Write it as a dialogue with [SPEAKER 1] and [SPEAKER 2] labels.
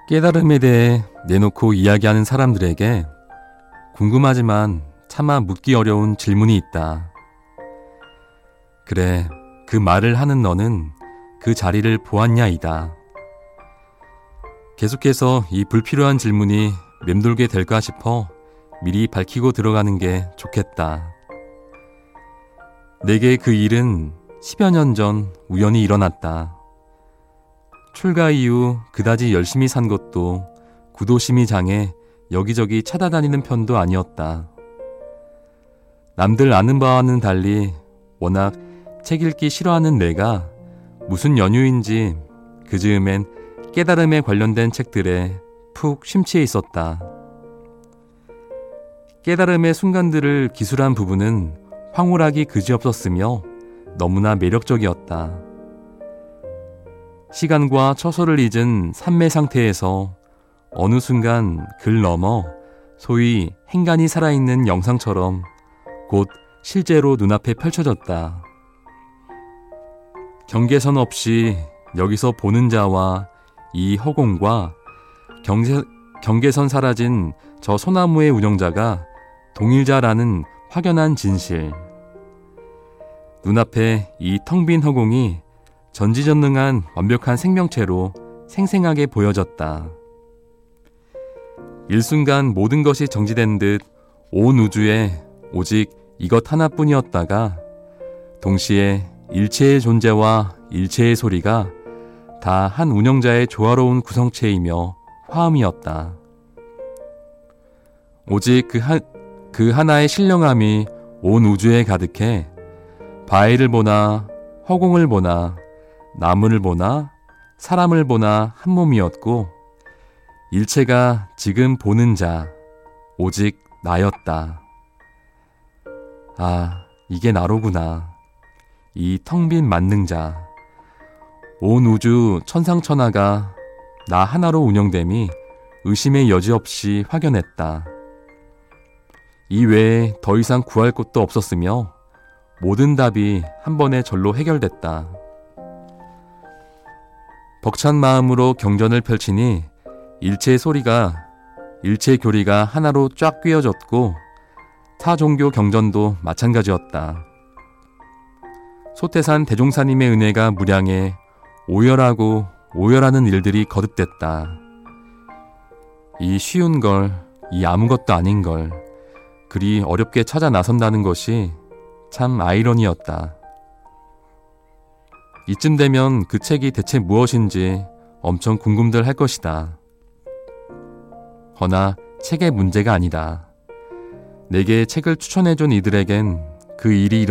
[SPEAKER 1] 깨달음에 대해 내놓고 이야기하는 사람들에게 궁금하지만 차마 묻기 어려운 질문이 있다. 그래, 그 말을 하는 너는 그 자리를 보았냐이다. 계속해서 이 불필요한 질문이 맴돌게 될까 싶어 미리 밝히고 들어가는 게 좋겠다. 내게 그 일은 10여 년 전 우연히 일어났다. 출가 이후 그다지 열심히 산 것도 구도심이 장해 여기저기 찾아다니는 편도 아니었다. 남들 아는 바와는 달리 워낙 책 읽기 싫어하는 내가 무슨 연유인지 그 즈음엔 깨달음에 관련된 책들에 푹 심취해 있었다. 깨달음의 순간들을 기술한 부분은 황홀하기 그지없었으며 너무나 매력적이었다. 시간과 처소를 잊은 산매 상태에서 어느 순간 글 넘어 소위 행간이 살아있는 영상처럼 곧 실제로 눈앞에 펼쳐졌다. 경계선 없이 여기서 보는 자와 이 허공과 경계선 사라진 저 소나무의 운영자가 동일자라는 확연한 진실. 눈앞에 이 텅 빈 허공이 전지전능한 완벽한 생명체로 생생하게 보여졌다. 일순간 모든 것이 정지된 듯 온 우주에 오직 이것 하나뿐이었다가 동시에 일체의 존재와 일체의 소리가 다 한 운영자의 조화로운 구성체이며 화음이었다. 오직 그 하나의 신령함이 온 우주에 가득해 바위를 보나 허공을 보나 나무를 보나 사람을 보나 한 몸이었고 일체가 지금 보는 자 오직 나였다. 아, 이게 나로구나. 이 텅 빈 만능자. 온 우주 천상천하가 나 하나로 운영됨이 의심의 여지 없이 확연했다. 이 외에 더 이상 구할 곳도 없었으며 모든 답이 한 번에 절로 해결됐다. 벅찬 마음으로 경전을 펼치니 일체의 소리가, 일체의 교리가 하나로 쫙 꿰어졌고 타 종교 경전도 마찬가지였다. 소태산 대종사님의 은혜가 무량해 오열하고 오열하는 일들이 거듭됐다. 이 쉬운 걸, 이 아무것도 아닌 걸 그리 어렵게 찾아 나선다는 것이 참 아이러니였다. 이쯤 되면 그 책이 대체 무엇인지 엄청 궁금들 할 것이다. 허나 책의 문제가 아니다. 내게 책을 추천해준 이들에겐 그 일이